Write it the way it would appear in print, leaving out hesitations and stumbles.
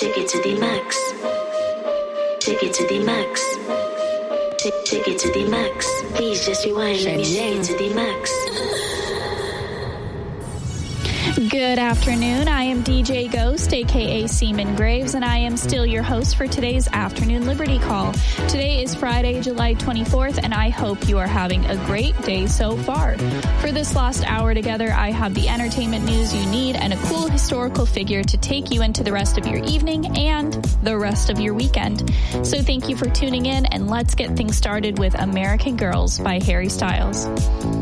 Take it to the max. Take it to the max. Take it to the max. Please just rewind. Let me take it to the max. Good afternoon. I am DJ Ghost, aka Seaman Graves, and I am still your host for today's Afternoon Liberty Call. Today is Friday, July 24th, and I hope you are having a great day so far. For this last hour together, I have the entertainment news you need and a cool historical figure to take you into the rest of your evening and the rest of your weekend. So thank you for tuning in, and let's get things started with American Girls by Harry Styles.